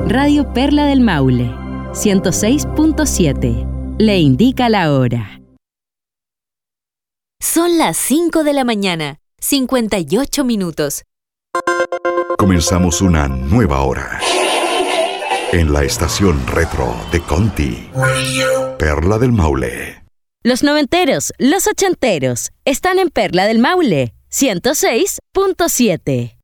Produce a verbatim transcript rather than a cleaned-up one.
Radio Perla del Maule, ciento seis punto siete. Le indica la hora. Son las cinco de la mañana, cincuenta y ocho minutos. Comenzamos una nueva hora en la estación retro de Conti, Perla del Maule. Los noventeros, los ochenteros están en Perla del Maule, ciento seis punto siete.